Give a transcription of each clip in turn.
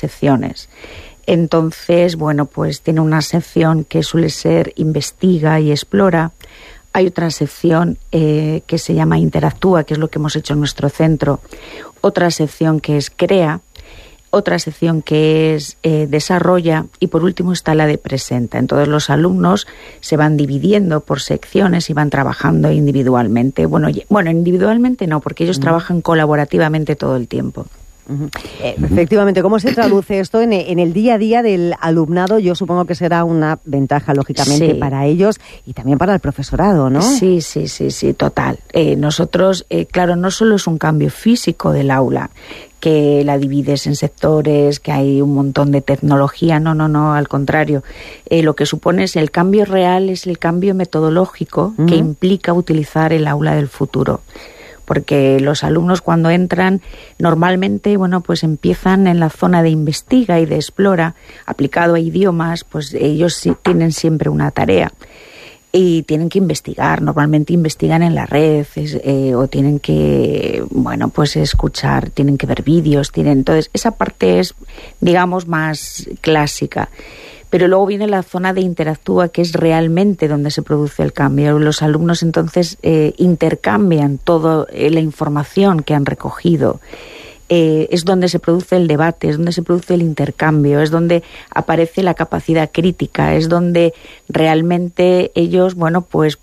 secciones. Entonces, bueno, pues tiene una sección que suele ser investiga y explora. Hay otra sección que se llama interactúa, que es lo que hemos hecho en nuestro centro. Otra sección que es crea. Otra sección que es desarrolla, y por último está la de presenta. Entonces los alumnos se van dividiendo por secciones y van trabajando individualmente. Bueno, individualmente no, porque ellos trabajan colaborativamente todo el tiempo. Efectivamente, ¿cómo se traduce esto en el día a día del alumnado? Yo supongo que será una ventaja, lógicamente, para ellos y también para el profesorado, ¿no? Sí, total. Nosotros, claro, no solo es un cambio físico del aula, que la divides en sectores, que hay un montón de tecnología, no, al contrario. Lo que supone es el cambio real, es el cambio metodológico que implica utilizar el aula del futuro. Porque los alumnos cuando entran normalmente, bueno, pues empiezan en la zona de investiga y de explora, aplicado a idiomas, pues ellos sí tienen siempre una tarea y tienen que investigar. Normalmente investigan en la red o tienen que, bueno, pues escuchar, tienen que ver vídeos, entonces esa parte es, digamos, más clásica. Pero luego viene la zona de interactúa, que es realmente donde se produce el cambio. Los alumnos entonces intercambian toda la información que han recogido. Es donde se produce el debate, es donde se produce el intercambio, es donde aparece la capacidad crítica, es donde realmente ellos, bueno, pues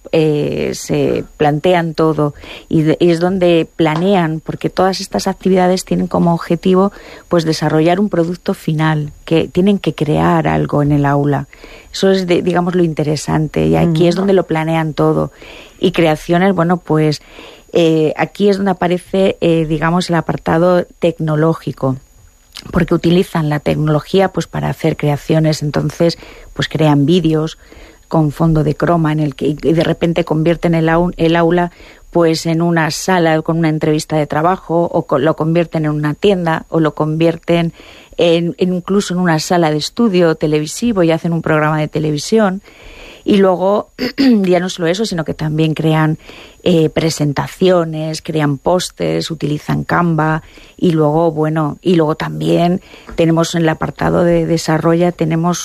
se plantean todo y es donde planean, porque todas estas actividades tienen como objetivo pues desarrollar un producto final, que tienen que crear algo en el aula. Eso es, digamos, lo interesante, y aquí es donde lo planean todo. Y creaciones, bueno, pues aquí es donde aparece, digamos, el apartado tecnológico, porque utilizan la tecnología pues para hacer creaciones. Entonces pues crean vídeos con fondo de croma en el que y de repente convierten el aula pues en una sala con una entrevista de trabajo, o lo convierten en una tienda, o lo convierten incluso en una sala de estudio televisivo y hacen un programa de televisión. Y luego, ya no solo eso, sino que también crean presentaciones, crean pósters, utilizan Canva, y luego también tenemos en el apartado de desarrollo, tenemos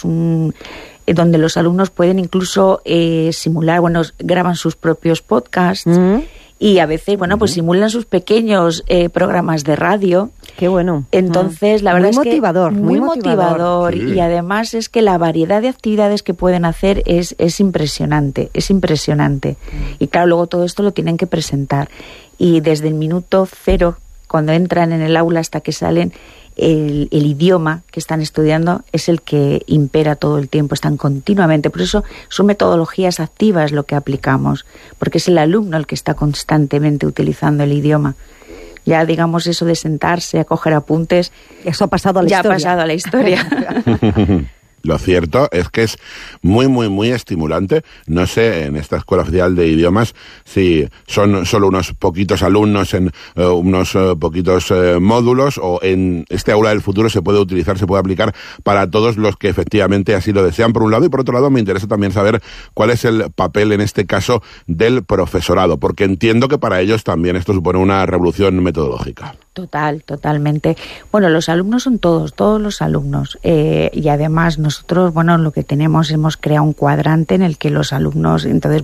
donde los alumnos pueden incluso simular, graban sus propios podcasts, y a veces, pues simulan sus pequeños programas de radio. Qué bueno. Entonces, la verdad es que muy motivador. Sí. Y además es que la variedad de actividades que pueden hacer es impresionante, Y claro, luego todo esto lo tienen que presentar. Y desde el minuto cero, cuando entran en el aula hasta que salen, el idioma que están estudiando es el que impera todo el tiempo, están continuamente. Por eso son metodologías activas lo que aplicamos, porque es el alumno el que está constantemente utilizando el idioma. Ya, digamos, eso de sentarse a coger apuntes, eso ha pasado a la historia. Ya ha pasado a la historia. Lo cierto es que es muy, muy, muy estimulante. No sé, en esta Escuela Oficial de Idiomas, si son solo unos poquitos alumnos en unos poquitos módulos, o en este aula del futuro se puede utilizar, se puede aplicar para todos los que efectivamente así lo desean, por un lado. Y por otro lado, me interesa también saber cuál es el papel, en este caso, del profesorado, porque entiendo que para ellos también esto supone una revolución metodológica. Totalmente. Bueno, los alumnos son todos los alumnos. Y además nosotros, lo que hemos creado un cuadrante en el que los alumnos, entonces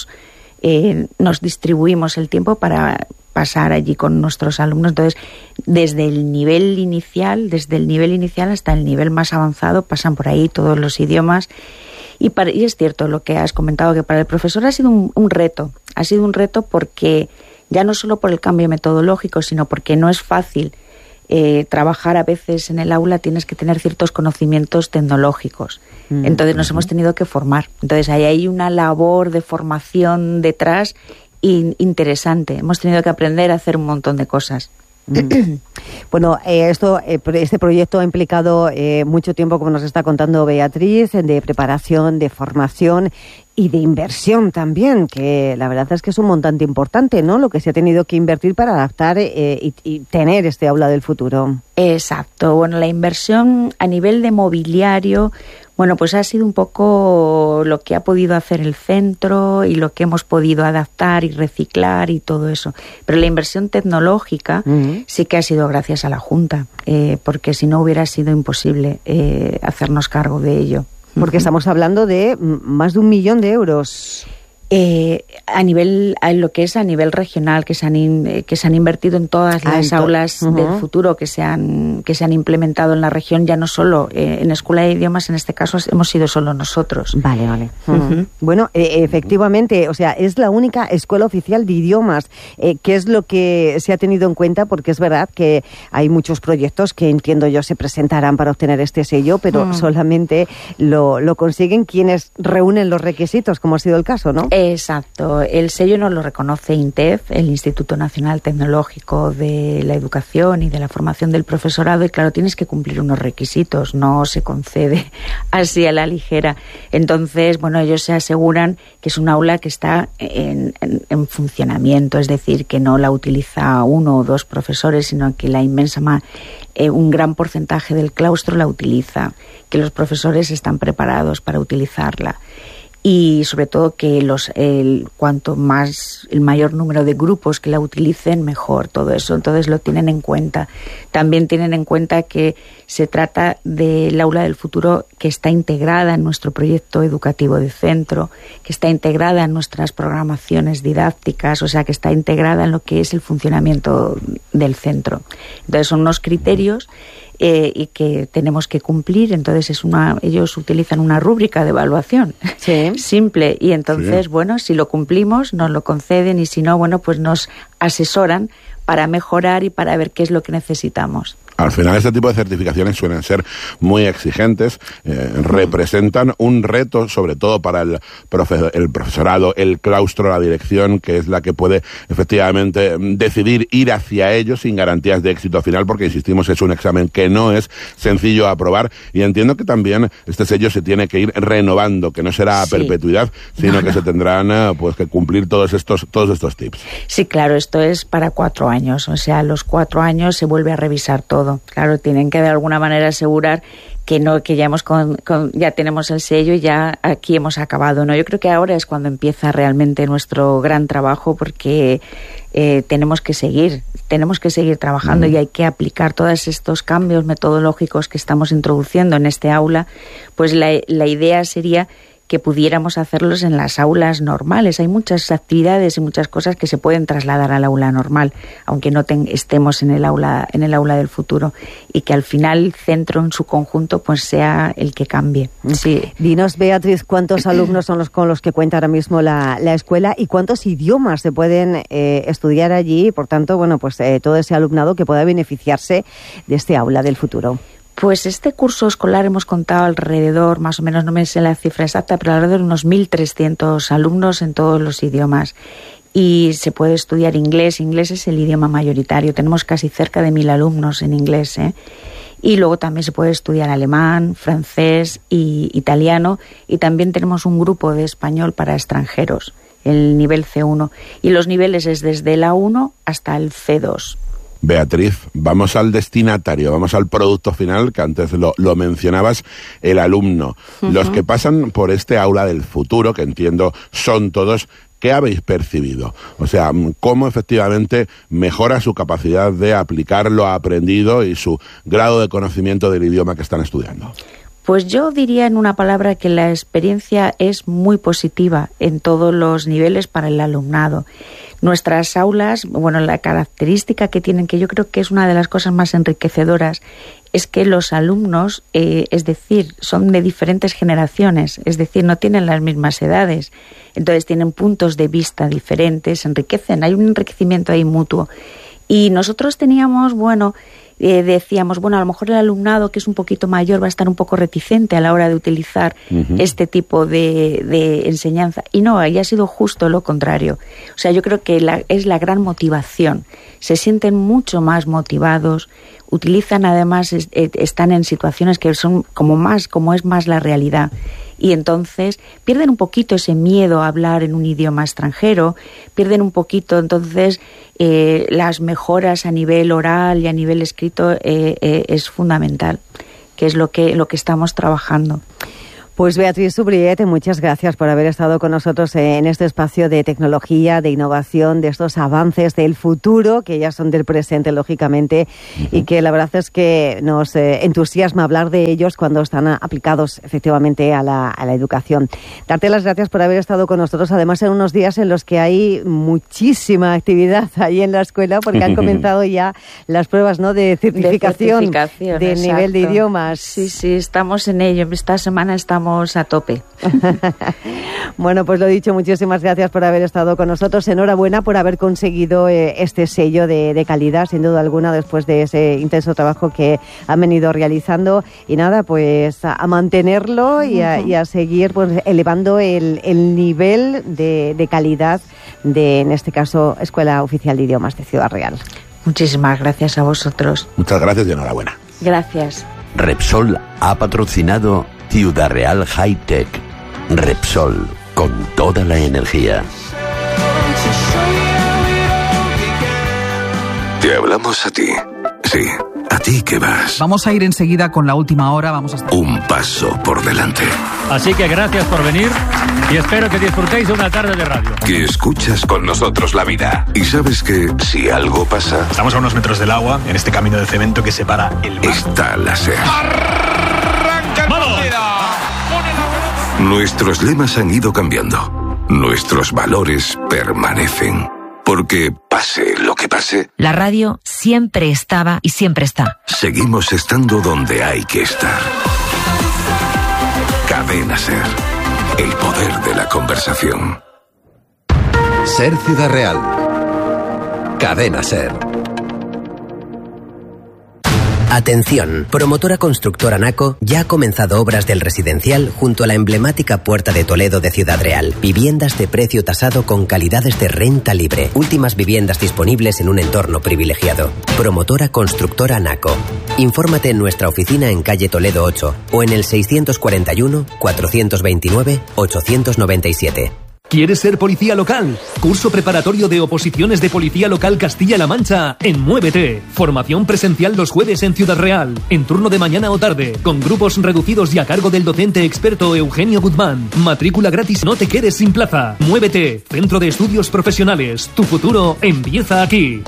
nos distribuimos el tiempo para pasar allí con nuestros alumnos. Entonces, desde el nivel inicial hasta el nivel más avanzado, pasan por ahí todos los idiomas. Y es cierto lo que has comentado, que para el profesor ha sido un reto. Ha sido un reto porque ya no solo por el cambio metodológico, sino porque no es fácil trabajar a veces en el aula, tienes que tener ciertos conocimientos tecnológicos. Entonces nos hemos tenido que formar. Entonces ahí hay una labor de formación detrás interesante. Hemos tenido que aprender a hacer un montón de cosas. Bueno, este proyecto ha implicado mucho tiempo, como nos está contando Beatriz, de preparación, de formación, Y de inversión también, que la verdad es que es un montante importante, ¿no? Lo que se ha tenido que invertir para adaptar y tener este aula del futuro. Exacto. Bueno, la inversión a nivel de mobiliario, bueno, pues ha sido un poco lo que ha podido hacer el centro y lo que hemos podido adaptar y reciclar y todo eso. Pero la inversión tecnológica sí que ha sido gracias a la Junta, porque si no hubiera sido imposible hacernos cargo de ello. Porque estamos hablando de más de 1 millón de euros. A lo que es a nivel regional, que se han invertido en todas las aulas del futuro que se han implementado en la región, ya no solo en Escuela de Idiomas, en este caso hemos sido solo nosotros. Vale. Bueno, efectivamente, o sea, es la única escuela oficial de idiomas. ¿Qué es lo que se ha tenido en cuenta? Porque es verdad que hay muchos proyectos que entiendo yo se presentarán para obtener este sello, pero solamente lo consiguen quienes reúnen los requisitos, como ha sido el caso, ¿no? Exacto. El sello nos lo reconoce INTEF, el Instituto Nacional Tecnológico de la Educación y de la Formación del Profesorado, y claro, tienes que cumplir unos requisitos, no se concede así a la ligera. Entonces, bueno, ellos se aseguran que es un aula que está en funcionamiento, es decir, que no la utiliza 1 o 2 profesores, sino que la un gran porcentaje del claustro la utiliza, que los profesores están preparados para utilizarla. Y sobre todo que cuanto más el mayor número de grupos que la utilicen, mejor todo eso. Entonces lo tienen en cuenta. También tienen en cuenta que se trata del aula del futuro que está integrada en nuestro proyecto educativo de centro, que está integrada en nuestras programaciones didácticas, o sea, que está integrada en lo que es el funcionamiento del centro. Entonces son unos criterios y que tenemos que cumplir. Entonces ellos utilizan una rúbrica de evaluación simple, y entonces bueno, si lo cumplimos nos lo conceden, y si no, bueno, pues nos asesoran para mejorar y para ver qué es lo que necesitamos. Al final este tipo de certificaciones suelen ser muy exigentes, representan un reto sobre todo para el profesorado, el claustro, la dirección, que es la que puede efectivamente decidir ir hacia ello sin garantías de éxito final, porque insistimos, es un examen que no es sencillo aprobar, y entiendo que también este sello se tiene que ir renovando, que no será a perpetuidad, sino que se tendrán pues que cumplir todos estos tips. Sí, claro, esto es para 4 años, o sea, a los 4 años se vuelve a revisar todo. Claro, tienen que de alguna manera asegurar que ya tenemos el sello y ya aquí hemos acabado, ¿no? Yo creo que ahora es cuando empieza realmente nuestro gran trabajo, porque tenemos que seguir trabajando y hay que aplicar todos estos cambios metodológicos que estamos introduciendo en este aula. Pues la idea sería que pudiéramos hacerlos en las aulas normales. Hay muchas actividades y muchas cosas que se pueden trasladar al aula normal, aunque no estemos en el aula del futuro, y que al final el centro en su conjunto pues sea el que cambie. Sí. Dinos, Beatriz, ¿cuántos alumnos son con los que cuenta ahora mismo la escuela y cuántos idiomas se pueden estudiar allí? Por tanto, bueno, pues todo ese alumnado que pueda beneficiarse de este aula del futuro. Pues este curso escolar hemos contado alrededor, más o menos, no me sé la cifra exacta, pero alrededor de unos 1.300 alumnos en todos los idiomas. Y se puede estudiar inglés. Inglés es el idioma mayoritario. Tenemos casi cerca de 1.000 alumnos en inglés, Y luego también se puede estudiar alemán, francés y italiano. Y también tenemos un grupo de español para extranjeros, el nivel C1. Y los niveles es desde el A1 hasta el C2. Beatriz, vamos al destinatario, vamos al producto final, que antes lo mencionabas, el alumno. Los que pasan por este aula del futuro, que entiendo son todos, ¿qué habéis percibido? O sea, ¿cómo efectivamente mejora su capacidad de aplicar lo aprendido y su grado de conocimiento del idioma que están estudiando? Pues yo diría en una palabra que la experiencia es muy positiva en todos los niveles para el alumnado. Nuestras aulas, bueno, la característica que tienen, que yo creo que es una de las cosas más enriquecedoras, es que los alumnos, es decir, son de diferentes generaciones, es decir, no tienen las mismas edades, entonces tienen puntos de vista diferentes, se enriquecen, hay un enriquecimiento ahí mutuo. Y nosotros teníamos, decíamos, a lo mejor el alumnado que es un poquito mayor va a estar un poco reticente a la hora de utilizar este tipo de enseñanza. Y no, ahí ha sido justo lo contrario. O sea, yo creo que es la gran motivación. Se sienten mucho más motivados, utilizan además, están en situaciones que son como es más la realidad. Y entonces pierden un poquito ese miedo a hablar en un idioma extranjero, pierden un poquito entonces las mejoras a nivel oral y a nivel escrito es fundamental, que es lo que estamos trabajando. Pues Beatriz Subriet, muchas gracias por haber estado con nosotros en este espacio de tecnología, de innovación, de estos avances del futuro, que ya son del presente, lógicamente, y que la verdad es que nos entusiasma hablar de ellos cuando están aplicados efectivamente a la educación. Darte las gracias por haber estado con nosotros, además en unos días en los que hay muchísima actividad ahí en la escuela, porque han comenzado ya las pruebas, ¿no?, de certificación de nivel de idiomas. Sí, estamos en ello. Esta semana estamos a tope. Bueno, pues lo dicho, muchísimas gracias por haber estado con nosotros. Enhorabuena por haber conseguido este sello de calidad, sin duda alguna, después de ese intenso trabajo que han venido realizando. Y nada, pues a mantenerlo y a seguir pues elevando el nivel de calidad de, en este caso, Escuela Oficial de Idiomas de Ciudad Real. Muchísimas gracias a vosotros. Muchas gracias y enhorabuena. Gracias. Repsol ha patrocinado Ciudad Real High Tech. Repsol, con toda la energía. Te hablamos a ti. Sí, a ti que vas. Vamos a ir enseguida con la última hora. Un paso por delante. Así que gracias por venir y espero que disfrutéis de una tarde de radio. Que escuchas con nosotros la vida. Y sabes que si algo pasa... Estamos a unos metros del agua, en este camino de cemento que separa el mar. Está la SER. ¡Vamos! Nuestros lemas han ido cambiando. Nuestros valores permanecen. Porque pase lo que pase, la radio siempre estaba y siempre está. Seguimos estando donde hay que estar. Cadena SER. El poder de la conversación. SER Ciudad Real. Cadena SER. Atención, promotora constructora Naco ya ha comenzado obras del residencial junto a la emblemática Puerta de Toledo de Ciudad Real. Viviendas de precio tasado con calidades de renta libre. Últimas viviendas disponibles en un entorno privilegiado. Promotora constructora Naco. Infórmate en nuestra oficina en calle Toledo 8 o en el 641 429 897. ¿Quieres ser policía local? Curso preparatorio de oposiciones de Policía Local Castilla-La Mancha en Muévete. Formación presencial los jueves en Ciudad Real, en turno de mañana o tarde, con grupos reducidos y a cargo del docente experto Eugenio Guzmán. Matrícula gratis, no te quedes sin plaza. Muévete, Centro de Estudios Profesionales. Tu futuro empieza aquí.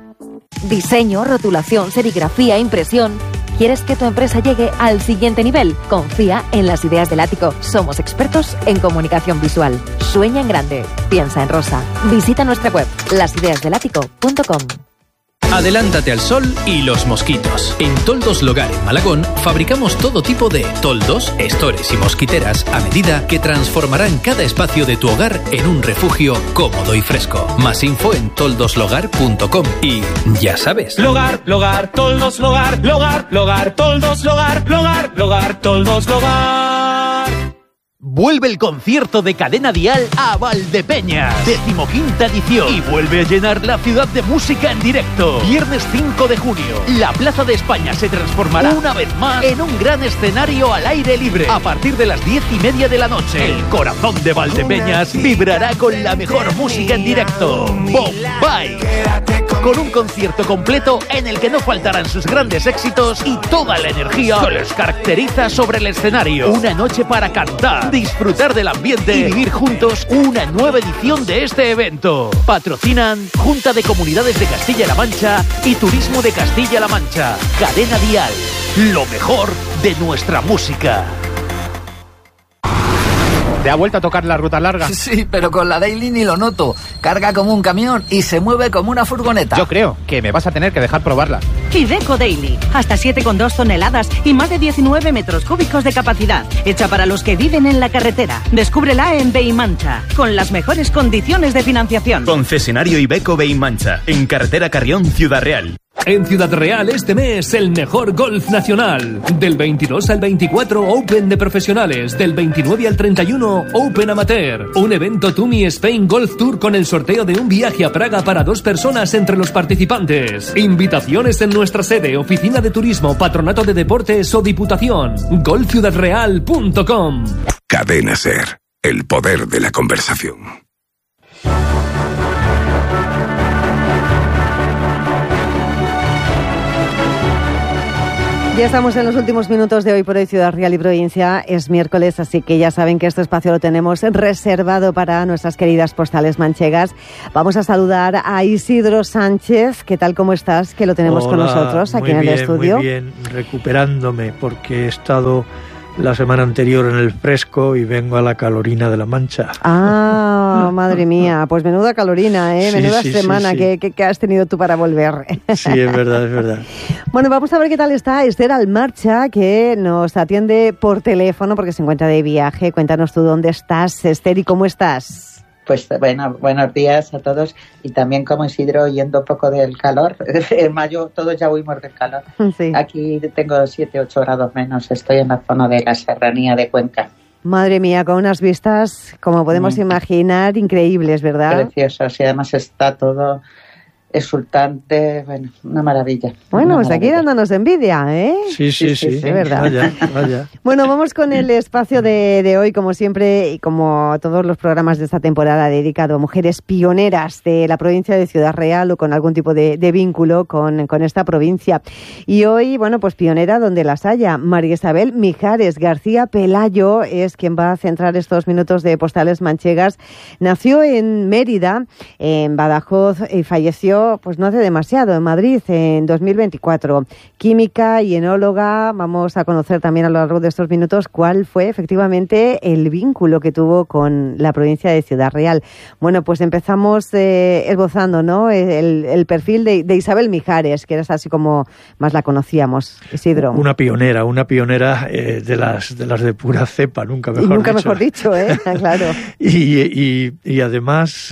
Diseño, rotulación, serigrafía, impresión. ¿Quieres que tu empresa llegue al siguiente nivel? Confía en Las Ideas del Ático. Somos expertos en comunicación visual. Sueña en grande. Piensa en rosa. Visita nuestra web, lasideasdelático.com. Adelántate al sol y los mosquitos. En Toldos Logar en Malagón fabricamos todo tipo de toldos, estores y mosquiteras a medida que transformarán cada espacio de tu hogar en un refugio cómodo y fresco. Más info en toldoslogar.com. Y ya sabes. Logar, Toldos Logar, Toldos Logar, Toldos Logar. Vuelve el concierto de Cadena Dial a Valdepeñas, 15ª edición, y vuelve a llenar la ciudad de música en directo. Viernes 5 de junio, la Plaza de España se transformará una vez más en un gran escenario al aire libre. A partir de las 10:30 de la noche, el corazón de Valdepeñas vibrará con la mejor música en directo. Bombay, con un concierto completo en el que no faltarán sus grandes éxitos y toda la energía que les caracteriza sobre el escenario. Una noche para cantar, disfrutar del ambiente y vivir juntos una nueva edición de este evento. Patrocinan Junta de Comunidades de Castilla-La Mancha y Turismo de Castilla-La Mancha. Cadena Dial, lo mejor de nuestra música. ¿Te ha vuelto a tocar la ruta larga? Sí, pero con la Daily ni lo noto. Carga como un camión y se mueve como una furgoneta. Yo creo que me vas a tener que dejar probarla. Iveco Daily, hasta 7,2 toneladas y más de 19 metros cúbicos de capacidad. Hecha para los que viven en la carretera. Descúbrela en Beimancha, con las mejores condiciones de financiación. Concesionario Iveco Beimancha, en carretera Carrión, Ciudad Real. En Ciudad Real este mes el mejor golf nacional. Del 22 al 24 Open de profesionales. Del 29 al 31 Open Amateur. Un evento Tumi Spain Golf Tour con el sorteo de un viaje a Praga para 2 personas entre los participantes. Invitaciones en nuestra sede, oficina de turismo, patronato de deportes o diputación. golfciudadreal.com. Cadena SER. El poder de la conversación. Ya estamos en los últimos minutos de Hoy por Hoy Ciudad Real y Provincia. Es miércoles, así que ya saben que este espacio lo tenemos reservado para nuestras queridas postales manchegas. Vamos a saludar a Isidro Sánchez. ¿Qué tal, cómo estás? Que lo tenemos con nosotros aquí en el estudio. Muy bien, recuperándome porque he estado la semana anterior en el fresco y vengo a la calorina de la Mancha. Ah, madre mía, pues menuda calorina, menuda semana que has tenido tú para volver. Sí, es verdad, es verdad. Bueno, vamos a ver qué tal está Esther Almarcha, que nos atiende por teléfono porque se encuentra de viaje. Cuéntanos tú dónde estás, Esther, y cómo estás. Pues bueno, buenos días a todos, y también como Isidro, oyendo un poco del calor. En mayo todos ya huimos del calor. Sí. Aquí tengo 7-8 grados menos, estoy en la zona de la serranía de Cuenca. Madre mía, con unas vistas, como podemos imaginar, increíbles, ¿verdad? Preciosos, y además está todo exultante, bueno, una maravilla. Bueno, pues aquí dándonos envidia, ¿eh? Sí, es verdad. Vaya. Bueno, vamos con el espacio de hoy, como siempre, y como todos los programas de esta temporada, dedicado a mujeres pioneras de la provincia de Ciudad Real o con algún tipo de vínculo con esta provincia. Y hoy, bueno, pues pionera donde las haya. María Isabel Mijares García Pelayo es quien va a centrar estos minutos de postales manchegas. Nació en Mérida, en Badajoz, y falleció pues no hace demasiado, en Madrid, en 2024. Química y enóloga. Vamos a conocer también a lo largo de estos minutos cuál fue efectivamente el vínculo que tuvo con la provincia de Ciudad Real. Bueno, pues empezamos esbozando, ¿no?, el perfil de Isabel Mijares, que era así como más la conocíamos, Isidro. Una pionera de las de pura cepa, nunca mejor dicho, claro. y además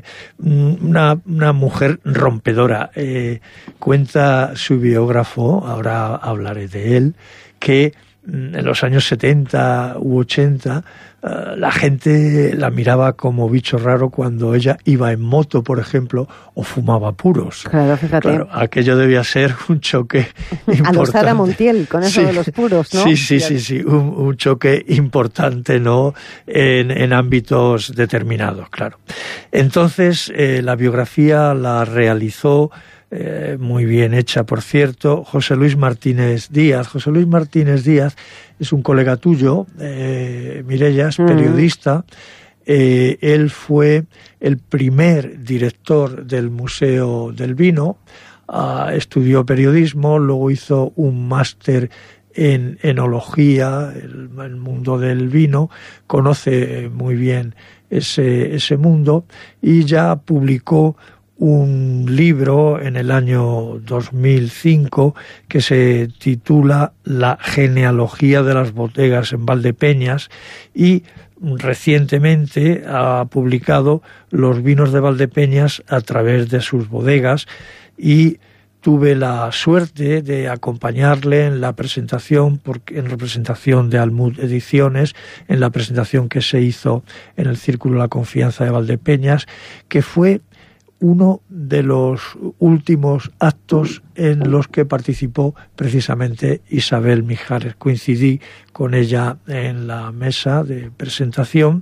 una mujer rompedora. Cuenta su biógrafo, ahora hablaré de él, que en los años 70 u 80 la gente la miraba como bicho raro cuando ella iba en moto, por ejemplo, o fumaba puros. Claro, fíjate. Claro, aquello debía ser un choque importante. A los Sara Montiel, con eso de los puros, ¿no? Sí, un choque importante, ¿no?, en ámbitos determinados, claro. Entonces, la biografía la realizó, muy bien hecha, por cierto, José Luis Martínez Díaz. José Luis Martínez Díaz es un colega tuyo, Mireia, es periodista. Él fue el primer director del Museo del Vino, estudió periodismo, luego hizo un máster en enología, el mundo del vino, conoce muy bien ese mundo, y ya publicó un libro en el año 2005 que se titula La genealogía de las bodegas en Valdepeñas, y recientemente ha publicado los vinos de Valdepeñas a través de sus bodegas, y tuve la suerte de acompañarle en la presentación, en representación de Almud Ediciones, en la presentación que se hizo en el Círculo de la Confianza de Valdepeñas, que fue uno de los últimos actos en los que participó precisamente Isabel Mijares. Coincidí con ella en la mesa de presentación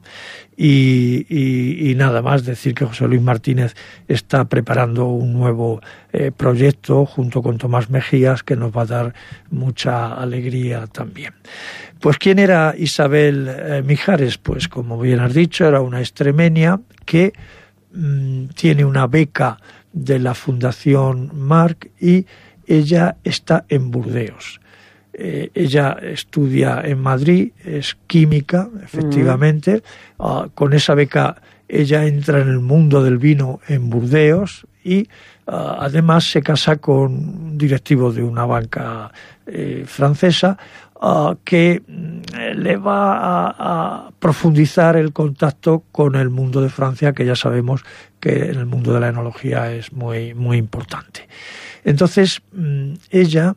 y nada más decir que José Luis Martínez está preparando un nuevo proyecto junto con Tomás Mejías que nos va a dar mucha alegría también. Pues ¿quién era Isabel Mijares? Pues como bien has dicho, era una extremeña que tiene una beca de la Fundación Marc y ella está en Burdeos. Ella estudia en Madrid, es química, efectivamente. Con esa beca ella entra en el mundo del vino en Burdeos y además se casa con un directivo de una banca francesa que le va a profundizar el contacto con el mundo de Francia, que ya sabemos que en el mundo de la enología es muy, muy importante. Entonces, ella,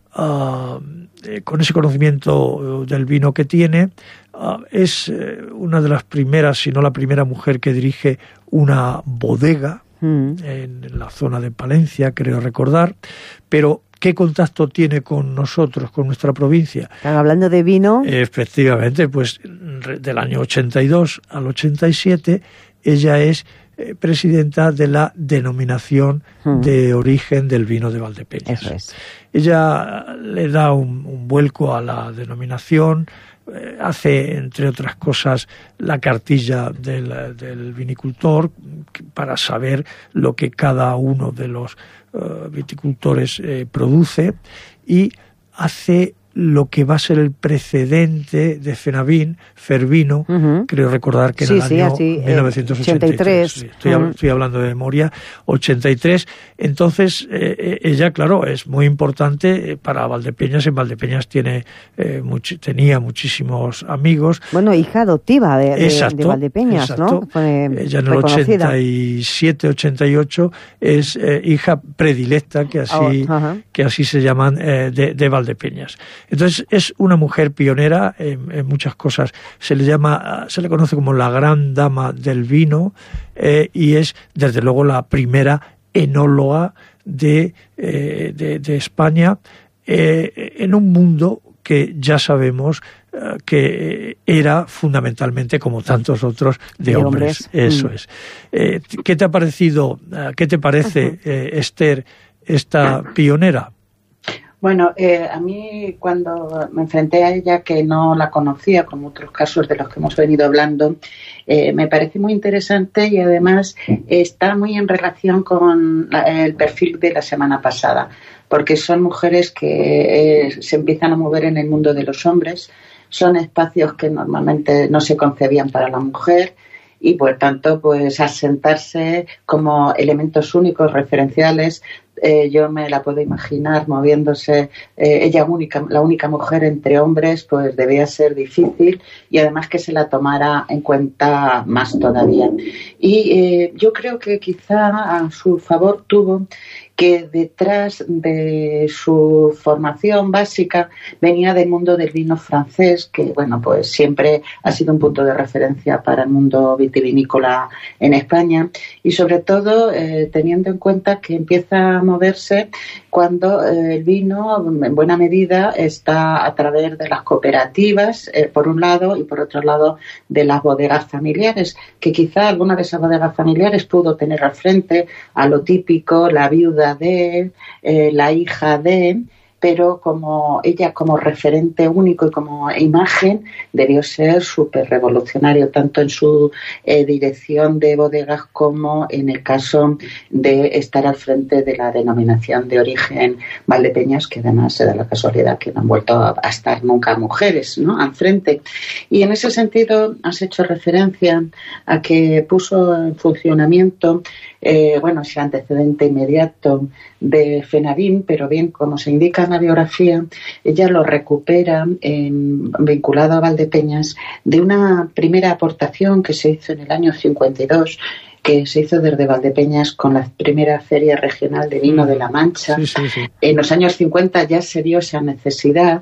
con ese conocimiento del vino que tiene, es una de las primeras, si no la primera mujer que dirige una bodega en la zona de Palencia, creo recordar, pero ¿qué contacto tiene con nosotros, con nuestra provincia? Están hablando de vino. Efectivamente, pues del año 82 al 87 ella es presidenta de la denominación de origen del vino de Valdepeñas. Eso es. Ella le da un vuelco a la denominación, hace, entre otras cosas, la cartilla del vinicultor para saber lo que cada uno de los viticultores produce, y hace lo que va a ser el precedente de Fenavín, Fervino, creo recordar que en el año 1983. Estoy hablando de memoria, 83. Entonces, ella, claro, es muy importante para Valdepeñas. En Valdepeñas tenía muchísimos amigos. Bueno, hija adoptiva de Valdepeñas, exacto. ¿no? Ella en el 87, 88 es hija predilecta, que así se llaman, de Valdepeñas. Entonces es una mujer pionera en muchas cosas. Se le conoce como la gran dama del vino, y es desde luego la primera enóloga de España, en un mundo que ya sabemos que era fundamentalmente, como tantos otros, de hombres. Eso es. ¿Qué te ha parecido, qué te parece, Esther, esta pionera? Bueno, a mí cuando me enfrenté a ella, que no la conocía, como otros casos de los que hemos venido hablando, me parece muy interesante y además está muy en relación con el perfil de la semana pasada, porque son mujeres que se empiezan a mover en el mundo de los hombres, son espacios que normalmente no se concebían para la mujer, y por tanto pues asentarse como elementos únicos, referenciales. Yo me la puedo imaginar moviéndose, ella la única mujer entre hombres, pues debía ser difícil, y además que se la tomara en cuenta más todavía. Y yo creo que quizá a su favor tuvo que detrás de su formación básica venía del mundo del vino francés, que bueno, pues siempre ha sido un punto de referencia para el mundo vitivinícola en España, y sobre todo teniendo en cuenta que empieza a moverse cuando el vino en buena medida está a través de las cooperativas, por un lado, y por otro lado de las bodegas familiares, que quizá alguna de esas bodegas familiares pudo tener al frente a lo típico, la viuda de, la hija de, pero como ella como referente único y como imagen debió ser súper revolucionario, tanto en su dirección de bodegas como en el caso de estar al frente de la denominación de origen Valdepeñas, que además se da la casualidad que no han vuelto a estar nunca mujeres, ¿no?, al frente. Y en ese sentido has hecho referencia a que puso en funcionamiento ese antecedente inmediato de Fenavín, pero bien, como se indica en la biografía, ella lo recupera vinculado a Valdepeñas de una primera aportación que se hizo en el año 52, que se hizo desde Valdepeñas con la primera feria regional de vino de La Mancha. Sí. En los años 50 ya se vio esa necesidad,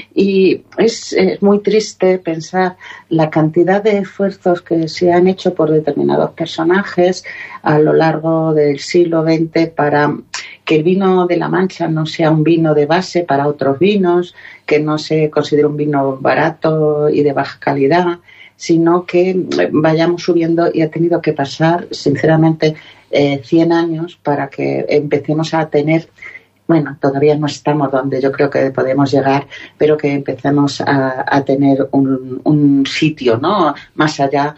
y es muy triste pensar la cantidad de esfuerzos que se han hecho por determinados personajes a lo largo del siglo XX para que el vino de La Mancha no sea un vino de base para otros vinos, que no se considere un vino barato y de baja calidad, sino que vayamos subiendo, y ha tenido que pasar, sinceramente, 100 años para que empecemos a tener, bueno, todavía no estamos donde yo creo que podemos llegar, pero que empecemos a tener un sitio, ¿no?, más allá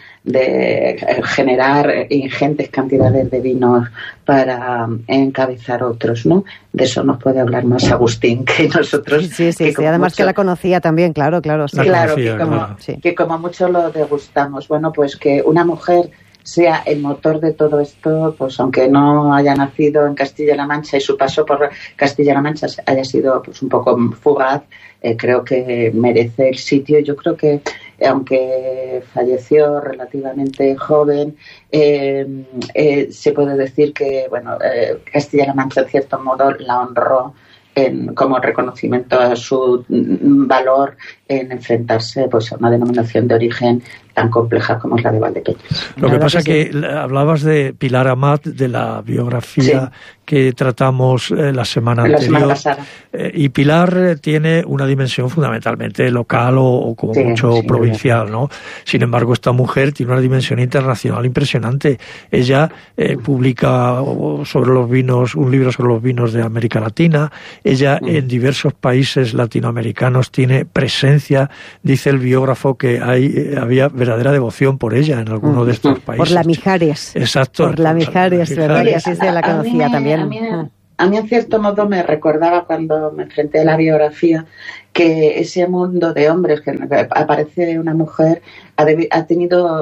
de generar ingentes cantidades de vinos para encabezar otros, ¿no? De eso nos puede hablar más Agustín que nosotros. Sí, además que la conocía también, claro. Sí. Claro, que como mucho lo degustamos. Bueno, pues que una mujer sea el motor de todo esto, pues aunque no haya nacido en Castilla-La Mancha y su paso por Castilla-La Mancha haya sido pues un poco fugaz, creo que merece el sitio. Yo creo que aunque falleció relativamente joven, se puede decir que Castilla-La Mancha en cierto modo la honró como reconocimiento a su valor en enfrentarse pues a una denominación de origen tan compleja como es la de Valdepeñas. Lo que pasa es que hablabas de Pilar Amat, de la biografía que tratamos la semana anterior. Pasada. Y Pilar tiene una dimensión fundamentalmente local o como mucho provincial, ¿no? Sin embargo, esta mujer tiene una dimensión internacional impresionante. Ella publica sobre los vinos, un libro sobre los vinos de América Latina. Ella en diversos países latinoamericanos tiene presencia. Dice el biógrafo que había verdadera devoción por ella en alguno de estos países. Por la Mijares. Exacto. Por la Mijares, ¿verdad? Que así se la conocía también. A mí en cierto modo me recordaba cuando me enfrenté a la biografía que ese mundo de hombres que aparece una mujer ha tenido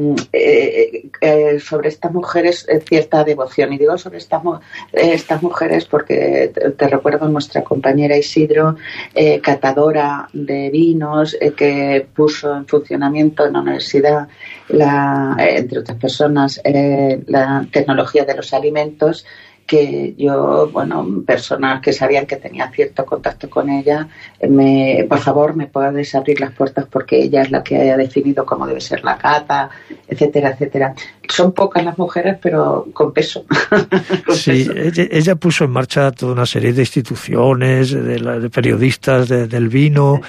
sobre estas mujeres cierta devoción. Y digo sobre estas mujeres porque te recuerdo nuestra compañera Isidro, catadora de vinos, que puso en funcionamiento en la universidad, entre otras personas, la tecnología de los alimentos, que yo, personas que sabían que tenía cierto contacto con ella, por favor, me puedes abrir las puertas porque ella es la que ha definido cómo debe ser la cata, etcétera, etcétera. Son pocas las mujeres, pero con peso. Ella puso en marcha toda una serie de instituciones, de periodistas del vino.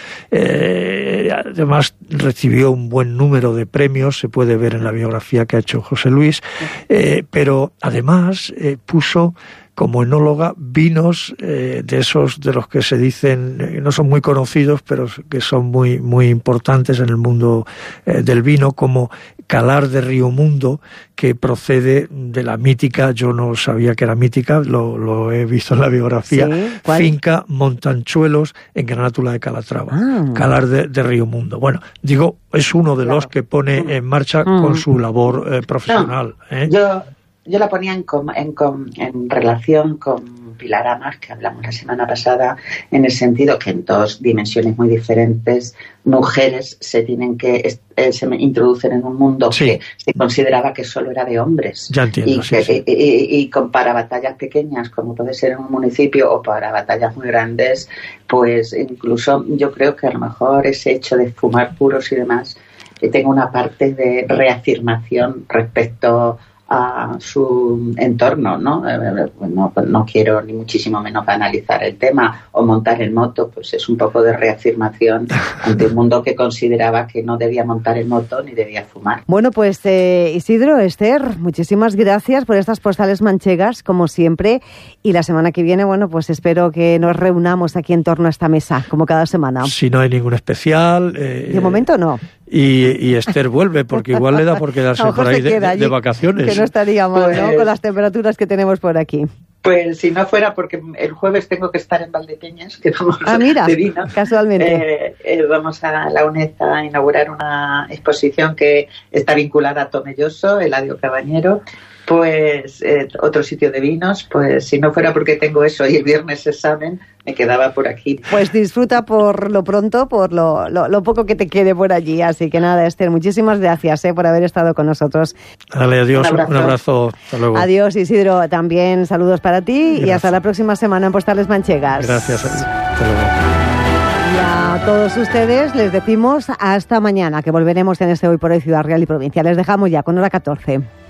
Además, recibió un buen número de premios, se puede ver en la biografía que ha hecho José Luis. Pero además puso como enóloga vinos de esos de los que se dicen no son muy conocidos, pero que son muy muy importantes en el mundo del vino, como Calar de Río Mundo, que procede de la mítica, yo no sabía que era mítica, lo he visto en la biografía, finca Montanchuelos en Granátula de Calatrava, Calar de Río Mundo. Bueno, digo, es uno de los que pone en marcha con su labor profesional. Yo la ponía en relación con Pilar Amat, que hablamos la semana pasada, en el sentido que en dos dimensiones muy diferentes, mujeres se introducen en un mundo que se consideraba que solo era de hombres. Ya entiendo, y para batallas pequeñas, como puede ser en un municipio, o para batallas muy grandes, pues incluso yo creo que a lo mejor ese hecho de fumar puros y demás, tengo una parte de reafirmación respecto a su entorno, ¿no? No quiero ni muchísimo menos banalizar el tema o montar en moto, pues es un poco de reafirmación ante un mundo que consideraba que no debía montar en moto ni debía fumar. Bueno, pues Isidro, Esther, muchísimas gracias por estas postales manchegas, como siempre, y la semana que viene, pues espero que nos reunamos aquí en torno a esta mesa, como cada semana. Si no hay ningún especial... De momento no. Y Esther vuelve, porque igual le da por quedarse por ahí de vacaciones. Que no estaría mal, ¿no? Con las temperaturas que tenemos por aquí. Pues si no fuera porque el jueves tengo que estar en Valdepeñas, que vamos mira, de vino. Casualmente. Vamos a la UNED a inaugurar una exposición que está vinculada a Tomelloso, Eladio Cabañero, pues otro sitio de vinos, pues si no fuera porque tengo eso y el viernes examen, me quedaba por aquí. Pues disfruta por lo pronto, por lo poco que te quede por allí. Así que nada, Esther, muchísimas gracias por haber estado con nosotros. Dale, adiós, un abrazo. Hasta luego. Adiós, Isidro. También saludos para ti. Gracias. Y hasta la próxima semana en Postales Manchegas. Gracias. Hasta luego. Y a todos ustedes les decimos hasta mañana, que volveremos en este Hoy por Hoy Ciudad Real y Provincia. Les dejamos ya con hora 14.